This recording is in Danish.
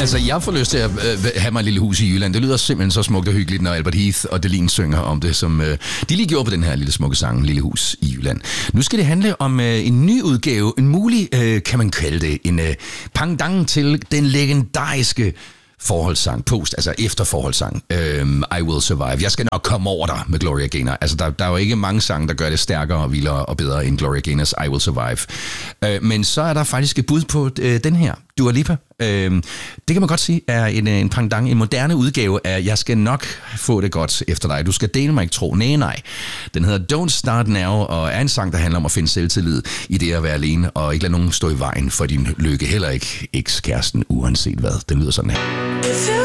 Altså, jeg får lyst til at have mig et lille hus i Jylland. Det lyder simpelthen så smukt og hyggeligt, når Albert Heath og Delin synger om det, som de lige gjorde på den her lille smukke sang, Lille Hus i Jylland. Nu skal det handle om en ny udgave, en mulig, kan man kalde det, en pendant til den legendariske forholdssang, altså efterforholdssang, I Will Survive. Jeg skal nok komme over dig med Gloria Gaynor. Altså, der er jo ikke mange sange, der gør det stærkere og vildere og bedre end Gloria Gaynors I Will Survive. Men så er der faktisk et bud på den her, Dua Lipa. Det kan man godt sige er en pendant, en moderne udgave af Jeg skal nok få det godt efter dig. Du skal dele mig ikke tro. Nej. Den hedder Don't Start Now, og er en sang, der handler om at finde selvtillid i det at være alene, og ikke lade nogen stå i vejen for din lykke, heller ikke ekskæresten, uanset hvad. Den lyder sådan her.